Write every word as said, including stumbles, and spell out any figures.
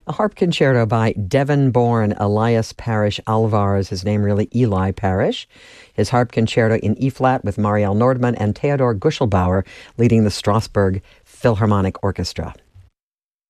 A harp concerto by Devon-born Elias Parrish Alvarez, his name really Eli Parrish. His harp concerto in E-flat with Marielle Nordman and Theodor Guschelbauer leading the Strasbourg Philharmonic Orchestra.